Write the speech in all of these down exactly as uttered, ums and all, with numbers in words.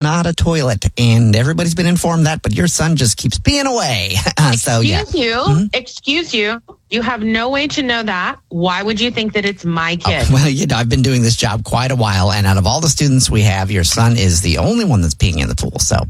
not a toilet, and everybody's been informed that, but your son just keeps peeing away. Uh, so, yeah. Excuse you. Mm-hmm. Excuse you. You have no way to know that. Why would you think that it's my kid? Oh, well, you know, I've been doing this job quite a while, and out of all the students we have, your son is the only one that's peeing in the pool. So,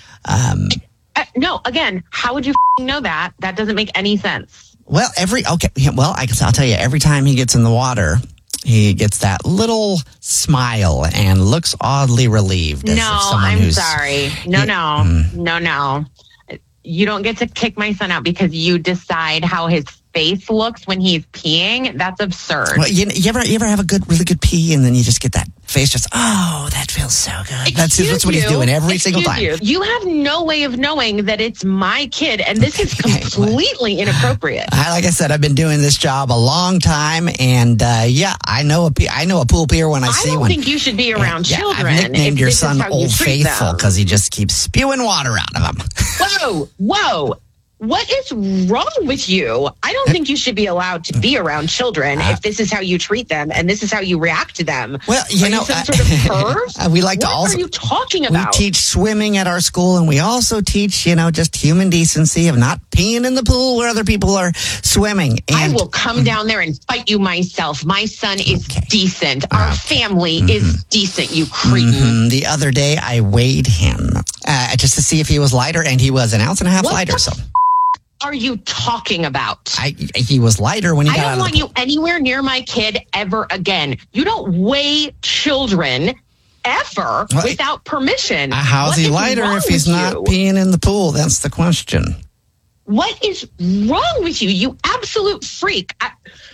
um, uh, no, again, how would you know that? That doesn't make any sense. Well, every, okay, well, I guess I'll tell you, every time he gets in the water, he gets that little smile and looks oddly relieved. As no, if someone I'm who's, sorry. No, no, mm. no, no. You don't get to kick my son out because you decide how his face looks when he's peeing. That's absurd. Well, you, you ever you ever have a good, really good pee, and then you just get that face just, oh, that feels so good. That's, that's what he's doing every Excuse single time. You. you have no way of knowing that it's my kid, and this is completely inappropriate. I, like I said, I've been doing this job a long time, and uh, yeah, I know a pee, I know a pool peer when I, I see one. I don't think you should be around and, children. Yeah, I've nicknamed your son you Old Faithful because he just keeps spewing water out of him. Whoa, whoa. What is wrong with you? I don't think you should be allowed to be around children uh, if this is how you treat them and this is how you react to them. Well, you are know, you some sort of perv? we like what to also. What are you talking about? We teach swimming at our school, and we also teach, you know, just human decency of not peeing in the pool where other people are swimming. And I will come down there and fight you myself. My son is okay. decent. Our okay. family mm-hmm. is decent. You cretin. Mm-hmm. The other day, I weighed him uh, just to see if he was lighter, and he was an ounce and a half what lighter. So. Are you talking about? I, he was lighter when he I got out don't of the want pool. you anywhere near my kid ever again. You don't weigh children ever well, without permission. Uh, how's what he lighter if he's not you? peeing in the pool? That's the question. What is wrong with you, you absolute freak? I,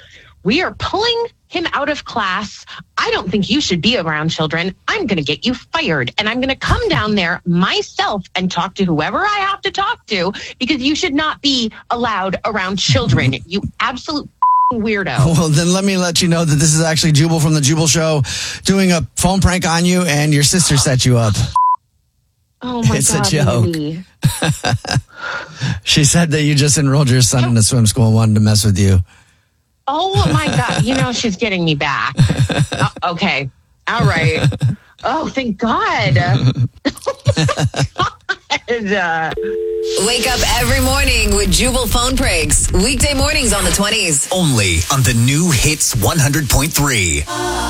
we are pulling him out of class. I don't think you should be around children. I'm going to get you fired, and I'm going to come down there myself and talk to whoever I have to talk to, because you should not be allowed around children, you absolute weirdo. Well, then let me let you know that this is actually Jubal from the Jubal Show doing a phone prank on you, and your sister set you up. Oh my it's God, a joke. Maybe. She said that you just enrolled your son in a swim school and wanted to mess with you. Oh my God. You know, she's getting me back. uh, okay. All right. Oh, thank God. God. Uh, Wake up every morning with Jubal phone pranks. Weekday mornings on the twenties. Only on the new Hits one hundred point three.